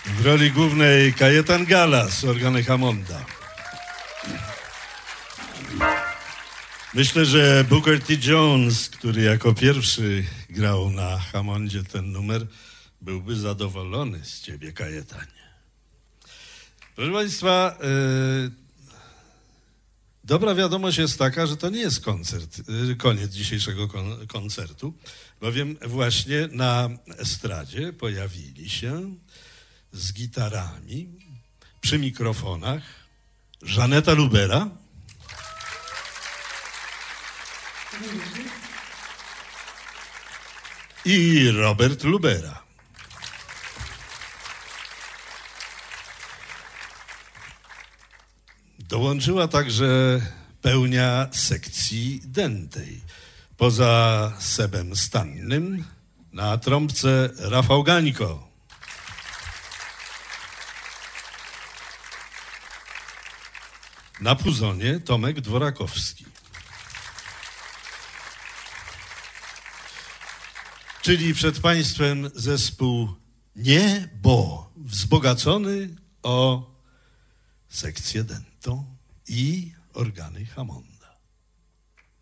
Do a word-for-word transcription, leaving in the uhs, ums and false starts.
W roli głównej Kajetan Galas, organy Hammonda. Myślę, że Booker T. Jones, który jako pierwszy grał na Hammondzie ten numer, byłby zadowolony z ciebie, Kajetanie. Proszę Państwa, yy, dobra wiadomość jest taka, że to nie jest koncert, yy, koniec dzisiejszego kon- koncertu, bowiem właśnie na estradzie pojawili się z gitarami przy mikrofonach Żaneta Lubera i Robert Lubera. Dołączyła także pełnia sekcji dętej. Poza Sebem Stannym na trąbce Rafał Gańko. Na puzonie Tomek Dworakowski. Czyli przed Państwem zespół Nie, bo wzbogacony o sekcję dentą i organy Hammonda.